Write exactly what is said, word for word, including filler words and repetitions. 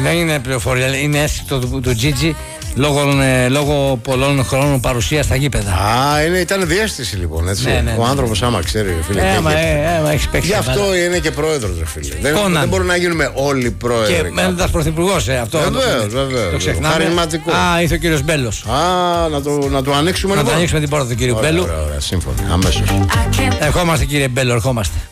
Δεν είναι πληροφορία, είναι αίσθητο του, του Τζίτζι λόγω, ε, λόγω πολλών χρόνων παρουσία στα γήπεδα. Α, είναι, ήταν διέστηση λοιπόν, έτσι. Ναι, ναι, ναι. Ο άνθρωπος άμα ξέρει, φίλε. Ε, μα, ε, ε, μα έχεις παίξει. Γι' αυτό είναι και πρόεδρος, φίλε. Δεν, δεν μπορούμε να γίνουμε όλοι πρόεδροι. Και μένοντας πρωθυπουργός, ε, αυτό. Βεβαίως, βεβαίως. Το ξεχνάμε. Χαρισματικό. Α, ήρθε ο κύριος Μπέλος. Α, να το, να το ανοίξουμε να λοιπόν. Να το ανοίξουμε την πόρτα του κύριου ωραία, Μπέλου. Ωραία, ωραία, σύμφωνα. Αμέσως. Ερχόμαστε κύριε Μπέλο, ερχόμαστε.